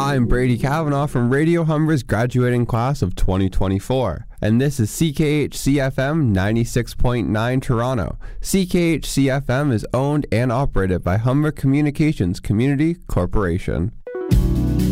I'm Brady Kavanaugh from Radio Humber's graduating class of 2024, and this is CKHC-FM 96.9 Toronto. CKHC-FM is owned and operated by Humber Communications Community Corporation.